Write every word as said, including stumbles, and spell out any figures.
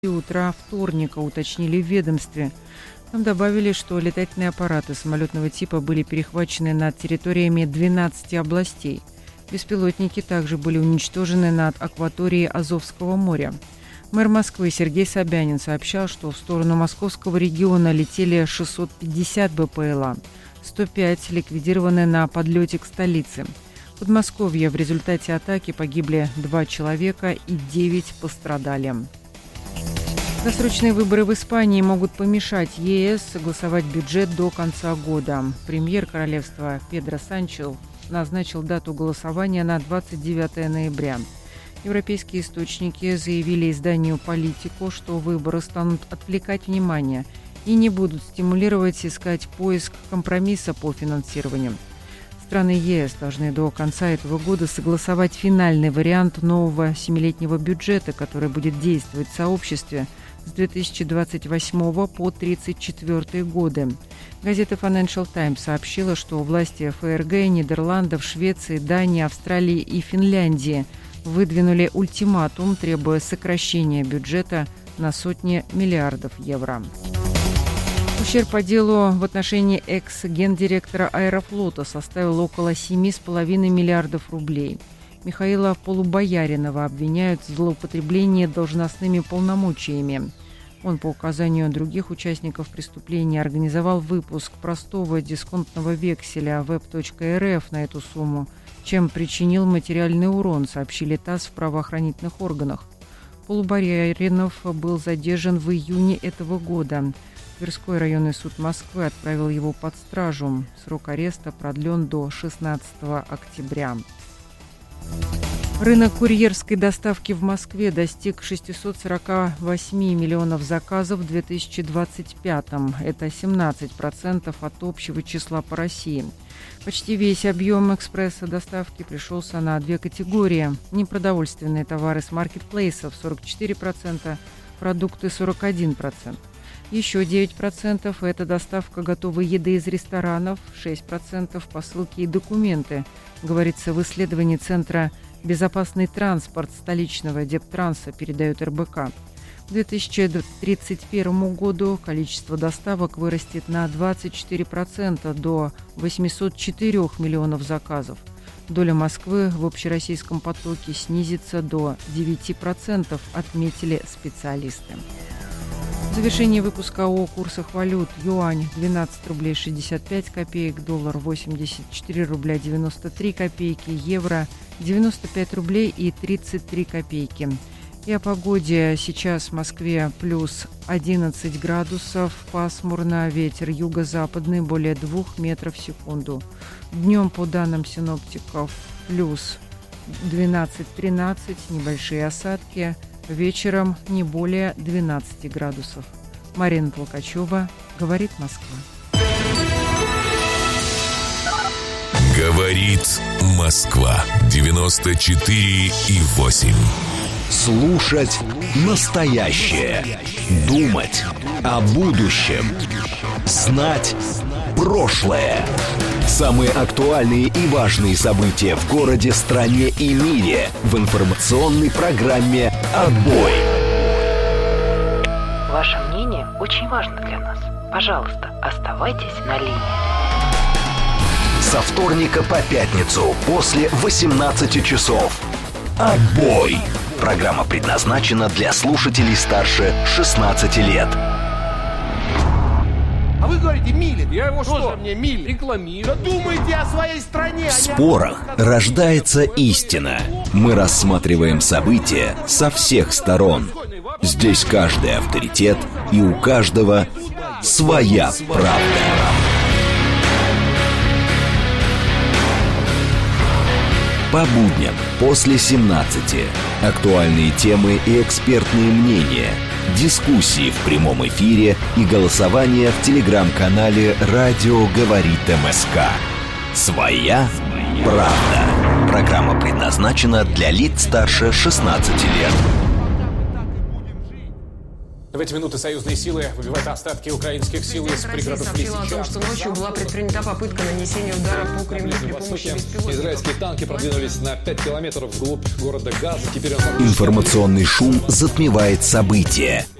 утра вторника, уточнили в ведомстве. Там добавили, что летательные аппараты самолетного типа были перехвачены над территориями двенадцати областей. Беспилотники также были уничтожены над акваторией Азовского моря. Мэр Москвы Сергей Собянин сообщал, что в сторону московского региона летели шестьсот пятьдесят БПЛА, сто пять ликвидированы на подлете к столице. В Подмосковье в результате атаки погибли два человека и девять пострадали. Досрочные выборы в Испании могут помешать ЕС согласовать бюджет до конца года. Премьер королевства Педро Санчес назначил дату голосования на двадцать девятое ноября. Европейские источники заявили изданию «Политику», что выборы станут отвлекать внимание и не будут стимулировать искать поиск компромисса по финансированию. Страны ЕС должны до конца этого года согласовать финальный вариант нового семилетнего бюджета, который будет действовать в сообществе с две тысячи двадцать восьмого по две тысячи тридцать четвёртый годы. Газета Financial Times сообщила, что власти ФРГ, Нидерландов, Швеции, Дании, Австралии и Финляндии выдвинули ультиматум, требуя сокращения бюджета на сотни миллиардов евро. Ущерб по делу в отношении экс-гендиректора Аэрофлота составил около семи с половиной миллиардов рублей. Михаила Полубояринова обвиняют в злоупотреблении должностными полномочиями. Он по указанию других участников преступления организовал выпуск простого дисконтного векселя веб точка эр эф на эту сумму, чем причинил материальный урон, сообщили ТАСС в правоохранительных органах. Полубояринов был задержан в июне этого года. Тверской районный суд Москвы отправил его под стражу. Срок ареста продлен до шестнадцатого октября. Рынок курьерской доставки в Москве достиг шестьсот сорок восемь миллионов заказов в две тысячи двадцать пятом. Это семнадцать процентов от общего числа по России. Почти весь объем экспресс-доставки пришелся на две категории. Непродовольственные товары с маркетплейсов сорок четыре процента, продукты сорок один процент. Еще девять процентов – это доставка готовой еды из ресторанов, шесть процентов – посылки и документы, говорится в исследовании Центра «Безопасный транспорт» столичного Дептранса, передает эр бэ ка. К две тысячи тридцать первому году количество доставок вырастет на двадцать четыре процента до восемьсот четыре миллионов заказов. Доля Москвы в общероссийском потоке снизится до девяти процентов, отметили специалисты. В завершении выпуска о курсах валют. Юань двенадцать рублей шестьдесят пять копеек, доллар восемьдесят четыре рубля девяносто три копейки, евро девяносто пять рублей и тридцать три копейки. И о погоде. Сейчас в Москве плюс одиннадцать градусов, пасмурно, ветер юго-западный более двух метров в секунду. Днем, по данным синоптиков, плюс двенадцать-тринадцать, небольшие осадки. Вечером не более двенадцати градусов. Марина Толкачева, говорит Москва. Говорит Москва. девяносто четыре и восемь. Слушать настоящее. Думать о будущем. Знать прошлое. Самые актуальные и важные события в городе, стране и мире в информационной программе «Отбой». Ваше мнение очень важно для нас. Пожалуйста, оставайтесь на линии. Со вторника по пятницу после восемнадцати часов. «Отбой». Программа предназначена для слушателей старше шестнадцати лет. А вы говорите, милит. Я его что? Мне милит. Рекламирую. Да думайте о своей стране. В спорах рождается истина. Мы рассматриваем события со всех сторон. Здесь каждый авторитет, и у каждого своя правда. По будням после семнадцати. Актуальные темы и экспертные мнения. Дискуссии в прямом эфире и голосование в телеграм-канале «Радио говорит МСК». Своя правда. Программа предназначена для лиц старше шестнадцати лет. В эти минуты союзные силы выбивают остатки украинских сил из пригородов Лисичанска. сообщила о том, что ночью была предпринята попытка нанесения удара по Кремлю при помощи беспилотников. Израильские танки продвинулись на пять километров вглубь города Газа. Теперь он... Информационный шум затмевает события.